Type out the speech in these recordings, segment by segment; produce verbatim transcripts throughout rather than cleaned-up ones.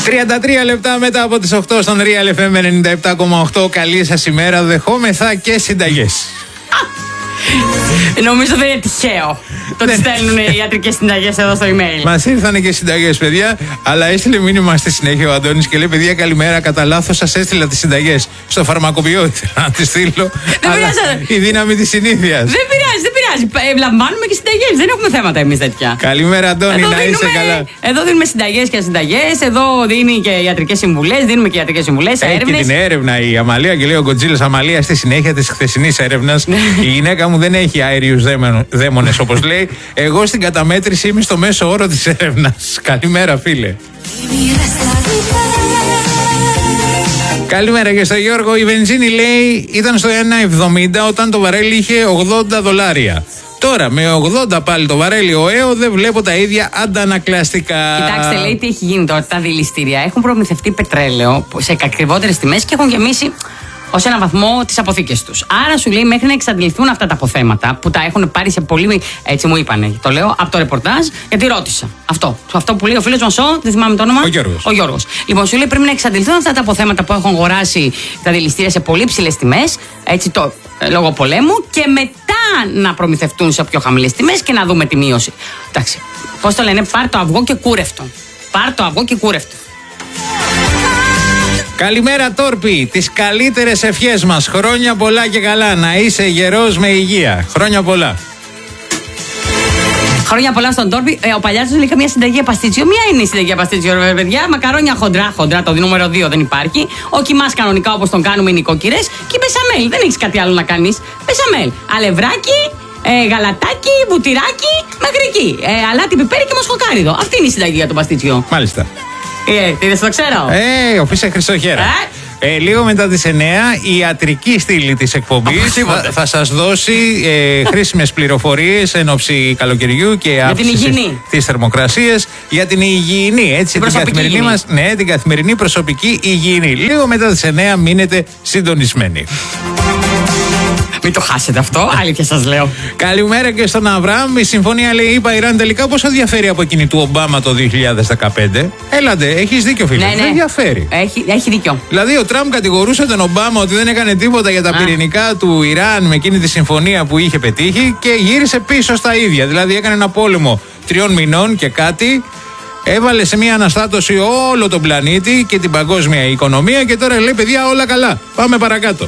τριάντα τρία λεπτά μετά από τις οκτώ στον Real εφ εμ ενενήντα επτά κόμμα οκτώ. Καλή σας ημέρα, δεχόμεθα και συνταγές. Νομίζω δεν είναι τυχαίο το ότι στέλνουν οι ιατρικές συνταγές εδώ στο email. Μας ήρθανε και συνταγές, παιδιά, αλλά έστειλε μήνυμα στη συνέχεια ο Αντώνης και λέει: παιδιά, καλημέρα. Κατά λάθος σας έστειλα τις συνταγές. Στο φαρμακοποιό ήθελα να τις στείλω. Δεν πειράζει. Η δύναμη της συνήθειας. Δεν πειράζει, δεν πειράζει. Ε, λαμβάνουμε και συνταγές. Δεν έχουμε θέματα εμείς τέτοια. Καλημέρα, Αντώνη, εδώ να δίνουμε, είσαι καλά. Εδώ δίνουμε συνταγές και συνταγές. Εδώ δίνει και ιατρικές συμβουλές. Δίνουμε και ιατρικές συμβουλές. Έχει έρευνες. και την έρευνα η Αμαλία και λέει ο Γκοτζίλας: Αμαλία, στη συνέχεια της χθεσινής έρευνας, η γυναίκα μου δεν έχει αέριους δαίμονες, όπως λέει. Εγώ στην καταμέτρηση είμαι στο μέσο όρο της έρευνας. Καλημέρα, φίλε. Καλημέρα και στο Γιώργο. Η βενζίνη, λέει, ήταν στο ένα εβδομήντα όταν το βαρέλι είχε ογδόντα δολάρια. Τώρα με ογδόντα πάλι το βαρέλι ο ΕΟ δεν βλέπω τα ίδια αντανακλαστικά. Κοιτάξτε, λέει τι έχει γίνει τώρα. Τα δηληστήρια έχουν προμηθευτεί πετρέλαιο σε ακριβότερες τιμές και έχουν γεμίσει ως έναν βαθμό τις αποθήκες τους. Άρα σου λέει μέχρι να εξαντληθούν αυτά τα αποθέματα που τα έχουν πάρει σε πολύ. Έτσι μου είπανε. Το λέω από το ρεπορτάζ γιατί ρώτησα. Αυτό. Αυτό που λέει ο φίλος μας, ο, δεν θυμάμαι το όνομα. Ο Γιώργος. Ο Γιώργος. Λοιπόν, σου λέει πρέπει να εξαντληθούν αυτά τα αποθέματα που έχουν αγοράσει τα δηληστήρια σε πολύ ψηλές τιμές. Έτσι το λόγω πολέμου και μετά να προμηθευτούν σε πιο χαμηλές τιμές και να δούμε τη μείωση. Εντάξει. Πώς το λένε, πάρ το αυγό και κούρευτο. Πάρ το αυγό και κούρευτο. Καλημέρα, Τόρπη. Τις καλύτερες ευχές μας. Χρόνια πολλά και καλά. Να είσαι γερός με υγεία. Χρόνια πολλά. Χρόνια πολλά στον Τόρπη. Ε, ο Παλιάτσος λέει καμία συνταγή παστίτσιο. Μία είναι η συνταγή παστίτσιο, ρε παιδιά. Μακαρόνια χοντρά, χοντρά. Το νούμερο δύο δεν υπάρχει. Ο κοιμάς κανονικά όπως τον κάνουμε οι νοικοκυρές. Και μπεσαμέλ. Δεν έχεις κάτι άλλο να κάνεις. Μπεσαμέλ. Αλευράκι, ε, γαλατάκι, βουτυράκι, μακρική. Ε, αλάτι, πιπέρι και μοσχοκάριδο. Αυτή είναι η συνταγή για το παστίτσιο. Μάλιστα. Ε, τι δεν το ξέρω. Ε, οφείλε Χρυσοχέρα. Ε? Ε, λίγο μετά τις εννιά η ιατρική στήλη της εκπομπής θα, θα σας δώσει ε, χρήσιμες πληροφορίες εν ώψη καλοκαιριού και αύξησης της θερμοκρασίας για την υγιεινή, έτσι, την, την καθημερινή μας, ναι, την καθημερινή προσωπική υγιεινή. Λίγο μετά τις εννιά μείνετε συντονισμένοι. Μην το χάσετε αυτό, αλήθεια σας λέω. Καλημέρα και στον Αβραάμ. Η συμφωνία, λέει, είπα Ιράν τελικά πόσο διαφέρει από εκείνη του Ομπάμα το δύο χιλιάδες δεκαπέντε. Έλατε, έχεις δίκιο, φίλε. Ναι, ναι. Δεν διαφέρει. Έχει, έχει δίκιο. Δηλαδή, ο Τραμπ κατηγορούσε τον Ομπάμα ότι δεν έκανε τίποτα για τα Α. πυρηνικά του Ιράν με εκείνη τη συμφωνία που είχε πετύχει και γύρισε πίσω στα ίδια. Δηλαδή, έκανε ένα πόλεμο τριών μηνών και κάτι. Έβαλε σε μια αναστάτωση όλο τον πλανήτη και την παγκόσμια οικονομία και τώρα λέει: παιδιά, όλα καλά. Πάμε παρακάτω.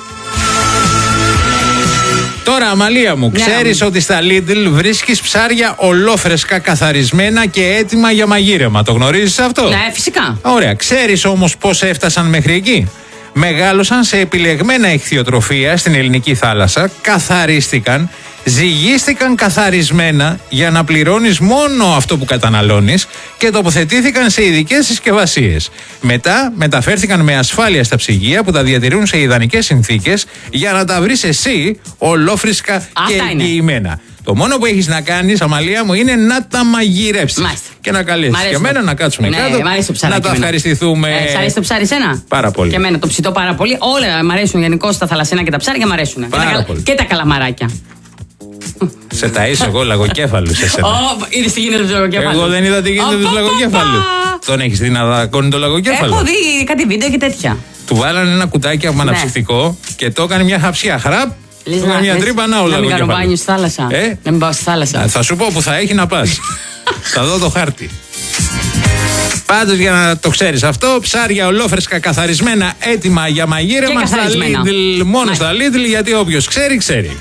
Τώρα, Αμαλία μου, ξέρεις yeah. ότι στα Lidl βρίσκεις ψάρια ολόφρεσκα, καθαρισμένα και έτοιμα για μαγείρεμα. Το γνωρίζεις αυτό? Ναι, φυσικά. Ωραία. Ξέρεις όμως πώς έφτασαν μέχρι εκεί? Μεγάλωσαν σε επιλεγμένα ιχθυοτροφία στην ελληνική θάλασσα, καθαρίστηκαν, ζυγίστηκαν καθαρισμένα για να πληρώνεις μόνο αυτό που καταναλώνεις και τοποθετήθηκαν σε ειδικές συσκευασίες. Μετά μεταφέρθηκαν με ασφάλεια στα ψυγεία που τα διατηρούν σε ιδανικές συνθήκες για να τα βρεις εσύ ολόφρυσκα Αυτά και εγγυημένα. Το μόνο που έχεις να κάνεις, Αμαλία μου, είναι να τα μαγειρέψεις. Μάλιστα. Και να καλέσεις και εμένα να κάτσουμε ναι, κάτω, να τα ευχαριστηθούμε. Ε, σ' αρέσει το ψάρι σένα? Πάρα πολύ. Και εμένα το ψητό πάρα πολύ. Όλα μ' αρέσουν γενικώς τα θαλασσινά και τα ψάρια μ' αρέσουν. Πάρα και, τα, πολύ. και τα καλαμαράκια. Σε ταΐσω εγώ λαγοκέφαλους εσένα. Oh, είδες τι γίνεται με τους λαγοκέφαλους? Εγώ δεν είδα τι γίνεται με τους λαγοκέφαλους. Τον έχεις δει να δακώνει το λαγοκέφαλο? Έχω δει κάτι βίντεο και τέτοια. Του βάλανε ένα κουτάκι από αναψυκτικό και το έκανε μια χαψιά. Χραπ. Λες του έκανε μια τρύπα να όλα. Να μην κάνω μπάνιο στη θάλασσα. Ε? Να μην πάω στη θάλασσα. Θα σου πω που θα έχει να πας. Θα δω το χάρτη. Πάντως, για να το ξέρεις αυτό, ψάρια ολόφρεσκα καθαρισμένα έτοιμα για μαγείρεμα στα Lidl. Μόνο Μάλιστα. στα Lidl, γιατί όποιος ξέρει, ξέρει.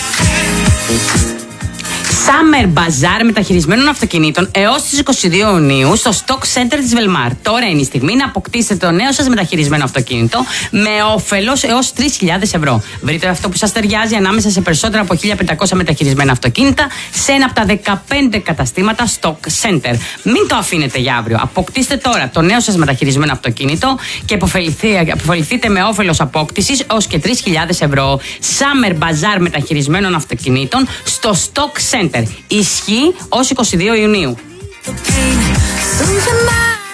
Summer Bazaar μεταχειρισμένων αυτοκινήτων έως τις είκοσι δύο Ιουνίου στο Stock Center της Velmar. Τώρα είναι η στιγμή να αποκτήσετε το νέο σας μεταχειρισμένο αυτοκίνητο με όφελος έως τρεις χιλιάδες ευρώ. Βρείτε αυτό που σας ταιριάζει ανάμεσα σε περισσότερα από χίλια πεντακόσια μεταχειρισμένα αυτοκίνητα σε ένα από τα δεκαπέντε καταστήματα Stock Center. Μην το αφήνετε για αύριο. Αποκτήστε τώρα το νέο σας μεταχειρισμένο αυτοκίνητο και αποφεληθείτε με όφελος απόκτησης έως και τρεις χιλιάδες ευρώ. Summer Bazaar μεταχειρισμένων αυτοκινήτων στο Stock Center. Ισχύει ως είκοσι δύο Ιουνίου.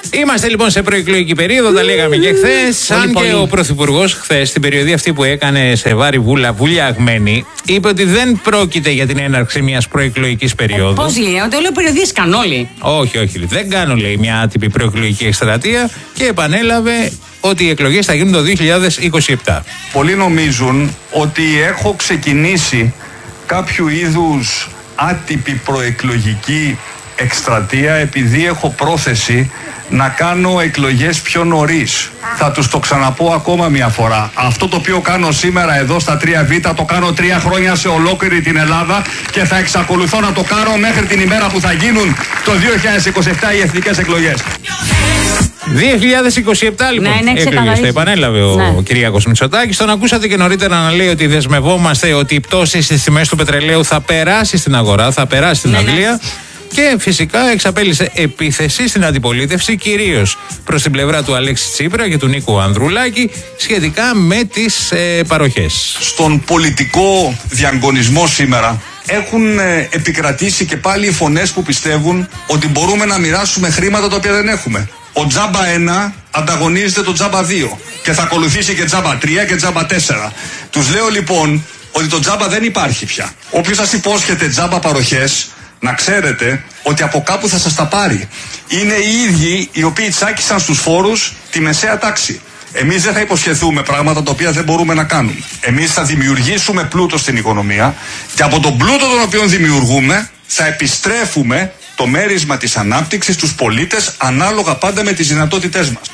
Είμαστε λοιπόν σε προεκλογική περίοδο, τα λέγαμε και χθες. Αν και ο Πρωθυπουργός χθες, στην περιοδία αυτή που έκανε σε Βάρη Βούλα, βουλιαγμένη, είπε ότι δεν πρόκειται για την έναρξη μιας προεκλογικής περίοδου. Πώς λέει, το λέω περιοδίες καν όλοι. Όχι, όχι, δεν κάνω, λέει, μια άτυπη προεκλογική εκστρατεία και επανέλαβε ότι οι εκλογές θα γίνουν το δύο χιλιάδες είκοσι επτά. Πολλοί νομίζουν ότι έχω ξεκινήσει κάποιο είδους άτυπη προεκλογική εκστρατεία επειδή έχω πρόθεση να κάνω εκλογές πιο νωρίς. Θα τους το ξαναπώ ακόμα μια φορά. Αυτό το οποίο κάνω σήμερα εδώ στα τρία Β το κάνω τρία χρόνια σε ολόκληρη την Ελλάδα και θα εξακολουθώ να το κάνω μέχρι την ημέρα που θα γίνουν το δύο χιλιάδες είκοσι επτά οι εθνικές εκλογές. δύο χιλιάδες είκοσι επτά λοιπόν ναι, ναι, εκλογές, το επανέλαβε ο ναι. Κυριάκος Μητσοτάκης. Τον ακούσατε και νωρίτερα να λέει ότι δεσμευόμαστε ότι η πτώση στις τιμές του πετρελαίου θα περάσει στην αγορά, θα περάσει στην ναι, αυλία. Ναι. Και φυσικά εξαπέλυσε επίθεση στην αντιπολίτευση, κυρίως προς την πλευρά του Αλέξη Τσίπρα και του Νίκου Ανδρουλάκη, σχετικά με τις ε, παροχές. Στον πολιτικό διαγωνισμό σήμερα έχουν ε, επικρατήσει και πάλι οι φωνές που πιστεύουν ότι μπορούμε να μοιράσουμε χρήματα τα οποία δεν έχουμε. Ο τζάμπα ένα ανταγωνίζεται το τζάμπα δύο και θα ακολουθήσει και τζάμπα τρία και τζάμπα τέσσερα. Τους λέω λοιπόν ότι το τζάμπα δεν υπάρχει πια. Όποιος σας υπόσχεται τζάμπα παροχές, να ξέρετε ότι από κάπου θα σας τα πάρει. Είναι οι ίδιοι οι οποίοι τσάκισαν στους φόρους τη μεσαία τάξη. Εμείς δεν θα υποσχεθούμε πράγματα τα οποία δεν μπορούμε να κάνουμε. Εμείς θα δημιουργήσουμε πλούτο στην οικονομία και από τον πλούτο τον οποίο δημιουργούμε θα επιστρέφουμε το μέρισμα της ανάπτυξης στους πολίτες ανάλογα πάντα με τις δυνατότητές μας.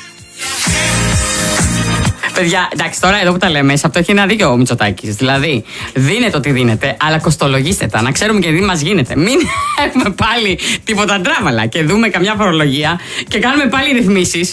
Παιδιά, εντάξει, τώρα εδώ που τα λέμε, σε αυτό έχει ένα δίκιο ο Μητσοτάκης. Δηλαδή, δίνετε ό,τι δίνετε, αλλά κοστολογήστε τα. Να ξέρουμε και τι μας γίνεται. Μην έχουμε πάλι τίποτα τράβαλα και δούμε καμιά φορολογία και κάνουμε πάλι ρυθμίσεις.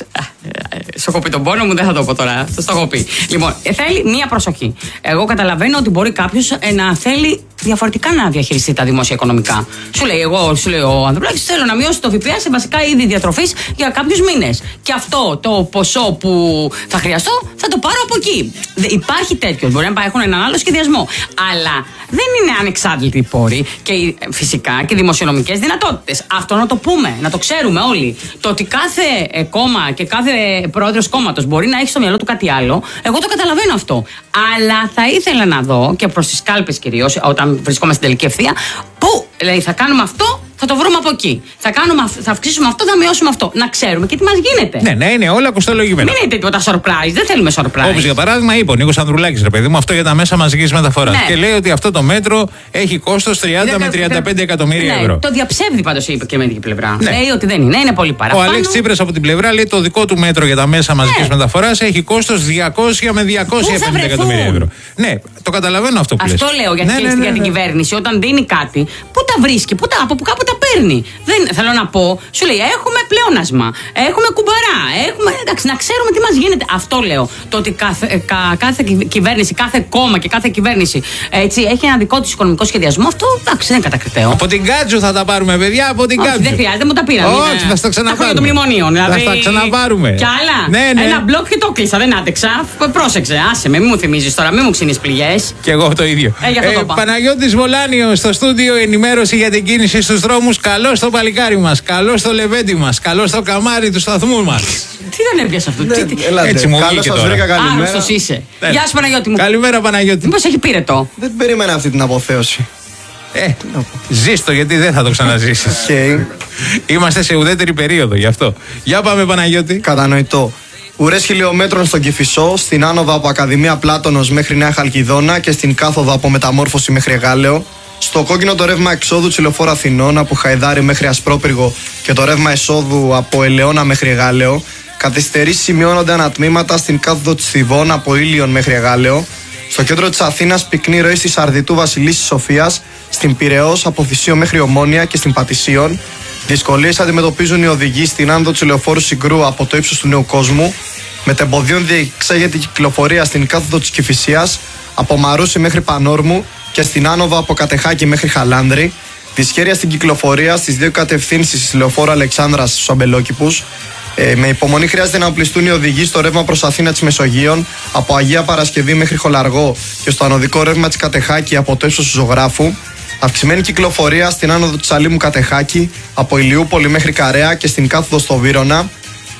Στο κοπεί τον πόνο μου, δεν θα το πω τώρα. Το έχω πει. Λοιπόν, θέλει μία προσοχή. Εγώ καταλαβαίνω ότι μπορεί κάποιος να θέλει διαφορετικά να διαχειριστεί τα δημόσια οικονομικά. Σου λέει, εγώ, σου λέει ο Ανδρουλάκης, θέλω να μειώσει το ΦΠΑ σε βασικά είδη διατροφής για κάποιους μήνες. Και αυτό το ποσό που θα χρειαστώ θα το πάρω από εκεί. Υπάρχει τέτοιο. Μπορεί να έχουν έναν άλλο σχεδιασμό. Αλλά δεν είναι ανεξάρτητοι οι πόροι και φυσικά και δημοσιονομικές δυνατότητες. Αυτό να το πούμε, να το ξέρουμε όλοι. Το ότι κάθε κόμμα και κάθε πρόεδρος κόμματος μπορεί να έχει στο μυαλό του κάτι άλλο, εγώ το καταλαβαίνω αυτό. Αλλά θα ήθελα να δω και προς τις κάλπες κυρίως, όταν βρισκόμαστε στην τελική ευθεία, που λέει θα κάνουμε αυτό, θα το βρούμε από εκεί. Θα, κάνουμε, θα αυξήσουμε αυτό, θα μειώσουμε αυτό. Να ξέρουμε και τι μας γίνεται. Ναι, ναι, είναι όλα κοστολογημένα. Μην είναι τίποτα surprise, δεν θέλουμε surprise. Όπως για παράδειγμα είπε ο Νίκος Ανδρουλάκης, ρε παιδί μου, αυτό για τα μέσα μαζικής μεταφοράς. Ναι. Και λέει ότι αυτό το μέτρο έχει κόστος τριάντα με τριάντα πέντε εκατομμύρια ναι, ευρώ. Το διαψεύδει πάντως είπε και με την πλευρά. Ναι. Λέει ότι δεν είναι, είναι πολύ παραπάνω. Ο Αλέξης Τσίπρας από την πλευρά λέει το δικό του μέτρο για τα μέσα μαζικής ναι. μεταφοράς έχει κόστος διακόσια με διακόσια πενήντα εκατομμύρια ευρώ. Ναι, το καταλαβαίνω αυτό που λες. Αυτό λέω για, ναι, ναι, ναι, ναι, για την ναι. κυβέρνηση. Όταν δίνει κάτι, πού τα βρίσκει, πού τα, από κάπου τα παίρνει. Δεν, θέλω να πω, σου λέει έχουμε πλεόνασμα, έχουμε κουμπαρά, έχουμε, εντάξει, να ξέρουμε τι μας γίνεται. Αυτό λέω. Το ότι κάθε, κα, κάθε κυβέρνηση, κάθε κόμμα και κάθε κυβέρνηση έτσι, έχει ένα δικό της οικονομικό σχεδιασμό, αυτό εντάξει, δεν είναι κατακριτέο. Από την Κάτζου θα τα πάρουμε, παιδιά, από την Κάτζου. Δεν χρειάζεται, μου τα πήραν. Όχι, θα στα ξαναπάρουμε. Τα των μνημονίων, δηλαδή. Θα τα ξαναπάρουμε. Κι άλλα. Ναι, ναι. Ένα μπλοκ και το κλείσα, δεν άντεξα. Πρόσεξε, άσε με, μην μου θυμίζεις τώρα, μην μου ξύνεις πληγές. Κι εγώ το ίδιο. Ε, ε, το Παναγιώτης Βολάνιος στο στούντιο, ενημέρωση για την κίνηση στους δρόμους. Καλώς το παλικάρι μας, καλώς το λεβέντι μας, καλώς το καμάρι του σταθμού μας. Τι δεν έπιασε αυτό, ναι, τι, ελάτε, έτσι μου καλώς σας βρήκα, καλημέρα. Άρρωστος είσαι. Ναι. Γεια σου Παναγιώτη μου. Καλημέρα Παναγιώτη. Μήπως έχει πύρετο. Δεν περίμενα αυτή την αποθέωση. Ε, ζήστο γιατί δεν θα το ξαναζήσεις. Okay. Είμαστε σε ουδέτερη περίοδο γι' αυτό. Για πάμε Παναγιώτη. Κατανοητό. Ουρές χιλιόμετρων στον Κηφισό, στην άνοδο από Ακαδημία Πλάτωνος μέχρι Νέα Χαλκιδόνα και στην κάθοδο από Μεταμόρφωση μέχρι Εγάλεο. Στο κόκκινο το ρεύμα εξόδου Τσιλοφόρο Αθηνών από Χαϊδάρι μέχρι Ασπρόπυργο και το ρεύμα εισόδου από Ελαιώνα μέχρι Εγάλεο. Καθυστερήσεις σημειώνονται ανατμήματα στην κάθοδο της Θηβών από Ήλιον μέχρι Εγάλεο. Στο κέντρο της Αθήνας πυκνή ροή στη Σαρδιτού Βασιλής της Σοφίας, στην Πειραιώς από Θησίο μέχρι Ομόνια και στην Πατησίων. Δυσκολίες αντιμετωπίζουν οι οδηγοί στην άνοδο του Λεωφόρου Συγκρού από το ύψος του Νέου Κόσμου. Μετεμποδίων διεξάγεται η κυκλοφορία στην κάθοδο της Κηφισίας από Μαρούσι μέχρι Πανόρμου και στην άνοδο από Κατεχάκη μέχρι Χαλάνδρη. Δυσχέρεια στην κυκλοφορία στις δύο κατευθύνσεις της Λεωφόρου Αλεξάνδρας στους Αμπελόκηπους. Ε, με υπομονή χρειάζεται να οπλιστούν οι οδηγοί στο ρεύμα προς Αθήνα της Μεσογείων από Αγία Παρασκευή μέχρι Χολαργό και στο ανωδικό ρεύμα της Κατεχάκη από το ύψος του Ζωγράφου. Αυξημένη κυκλοφορία στην άνοδο της Αλήμου Κατεχάκη από Ηλιούπολη μέχρι Καρέα και στην κάθοδο στο Βύρωνα.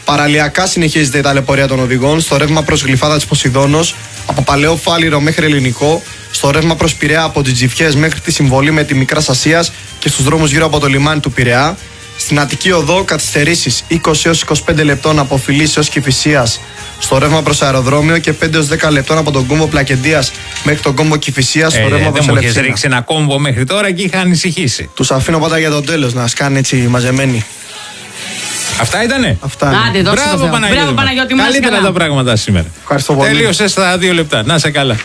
Παραλιακά συνεχίζεται η ταλαιπωρία των οδηγών στο ρεύμα προς Γλυφάδα της Ποσειδώνος, από Παλαιό Φάληρο μέχρι Ελληνικό, στο ρεύμα προς Πειραιά από Τζιτζιφιές μέχρι τη συμβολή με τη Μικράς Ασίας και στους δρόμους γύρω από το λιμάνι του Πειραιά. Στην Αττική Οδό καθυστερήσεις είκοσι έως είκοσι πέντε λεπτών από Φιλής έως Κηφισίας στο ρεύμα προς αεροδρόμιο και πέντε έως δέκα λεπτών από τον κόμβο Πλακεντίας μέχρι τον κόμβο Κηφισίας στο ε, ρεύμα προς Ελευσίνα. Δεν μου έχεις ρίξει ένα κόμβο μέχρι τώρα και είχα ανησυχήσει. Τους αφήνω πάντα για το τέλος να σκάνε έτσι μαζεμένοι. Αυτά ήτανε. Αυτά είναι. Άντε, δόξα τω Μπράβο, Θεώ. Παναγιώτη. Μπράβο, Παναγιώτη, μας Καλύτερα καλά. τα πράγματα σήμερα. Ευχαριστώ πολύ. Τελείωσε στα δύο λεπτά. Να σε καλά.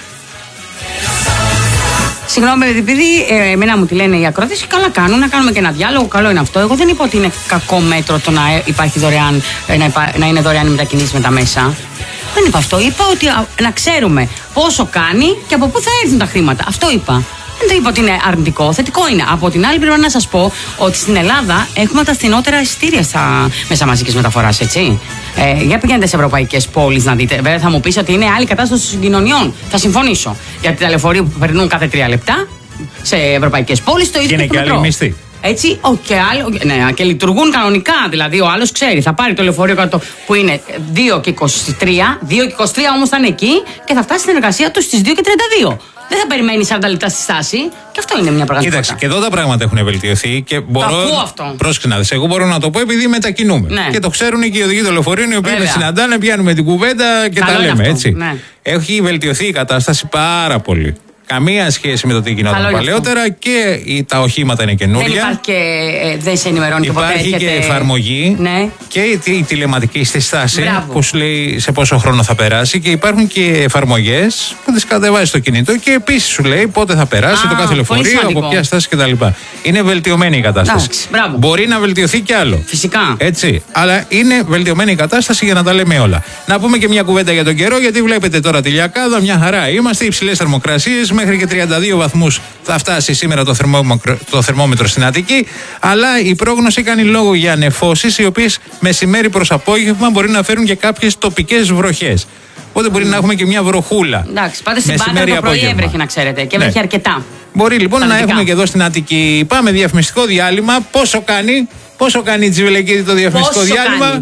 Συγγνώμη, επειδή ε, εμένα μου τη λένε οι ακροατές, καλά κάνουν, να κάνουμε και ένα διάλογο. Καλό είναι αυτό. Εγώ δεν είπα ότι είναι κακό μέτρο το να υπάρχει δωρεάν, ε, να, υπά, να είναι δωρεάν οι μετακινήσεις με τα μέσα. Δεν είπα αυτό. Είπα ότι α, να ξέρουμε πόσο κάνει και από πού θα έρθουν τα χρήματα. Αυτό είπα. Δεν το είπα ότι είναι αρνητικό. Θετικό είναι. Από την άλλη, πρέπει να σας πω ότι στην Ελλάδα έχουμε τα φθηνότερα εισιτήρια στα μέσα μαζικής μεταφοράς, έτσι. Ε, για πηγαίνετε σε ευρωπαϊκές πόλεις να δείτε. Βέβαια, θα μου πεις ότι είναι άλλη κατάσταση των συγκοινωνιών. Θα συμφωνήσω. Γιατί τα λεωφορεία που περνούν κάθε τρία λεπτά σε ευρωπαϊκές πόλεις το ίδιο Και είναι και άλλη μισθή. Έτσι, ο, και, άλλο, ναι, και λειτουργούν κανονικά. Δηλαδή, ο άλλος ξέρει, θα πάρει το λεωφορείο κάτω που είναι δύο και είκοσι τρία, δύο και είκοσι τρία όμως θα είναι εκεί και θα φτάσει στην εργασία του στις δύο και τριάντα δύο. Δεν θα περιμένει σαράντα λεπτά στη στάση και αυτό είναι μια πραγματικότητα. Κοίταξε, και εδώ τα πράγματα έχουν βελτιωθεί και μπορώ. Το ακούω αυτό. Πρόσεξε να δεις, εγώ μπορώ να το πω επειδή μετακινούμε. Ναι. Και το ξέρουν και οι οδηγοί των λεωφορείων οι οποίοι με συναντάνε, πιάνουμε την κουβέντα και Καλό τα είναι λέμε αυτό, έτσι. ναι. Έχει βελτιωθεί η κατάσταση πάρα πολύ. Καμία σχέση με το τι γινόταν Καλό είναι παλαιότερα και οι- τα οχήματα είναι καινούρια. Δεν υπάρχει και ε, δεν σε ενημερώνει και ποτέ Υπάρχει έρχεται. και εφαρμογή Ναι. και η, τη- η τηλεματική στη στάση Μπράβο. που σου λέει σε πόσο χρόνο θα περάσει και υπάρχουν και εφαρμογές που τις κατεβάζει στο κινητό και επίσης σου λέει πότε θα περάσει Α, το κάθε πολύ λεωφορείο, σημαντικό. από ποια στάση κτλ. Είναι βελτιωμένη η κατάσταση. Εντάξει, μπράβο. Μπορεί να βελτιωθεί κι άλλο. Φυσικά. Έτσι. Αλλά είναι βελτιωμένη η κατάσταση για να τα λέμε όλα. Να πούμε και μια κουβέντα για τον καιρό, γιατί βλέπετε τώρα τη Λιακάδα, μια χαρά. Είμαστε υψηλές θερμοκρασίες, μέχρι και τριάντα δύο βαθμούς θα φτάσει σήμερα το θερμόμετρο, το θερμόμετρο στην Αττική. Αλλά η πρόγνωση κάνει λόγο για νεφώσεις, οι οποίες μεσημέρι προς απόγευμα μπορεί να φέρουν και κάποιες τοπικές βροχές. Οπότε μπορεί να έχουμε και μια βροχούλα. Εντάξει, πάτε στην Πάτρα μεσημέρι το πρωί απόγευμα. έβρεχε να ξέρετε και Ναι. έβρεχε αρκετά. Μπορεί λοιπόν Στα να δυτικά. έχουμε και εδώ στην Αττική. Πάμε διαφημιστικό διάλειμμα. Πόσο κάνει, πόσο κάνει η Τζιβελεκίδη το διαφημιστικό Πόσο διάλειμμα. κάνει?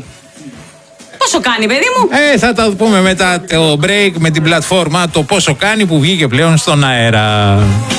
Πόσο κάνει, παιδί μου? Ε, θα τα πούμε μετά το break με την πλατφόρμα το πόσο κάνει που βγήκε πλέον στον αέρα.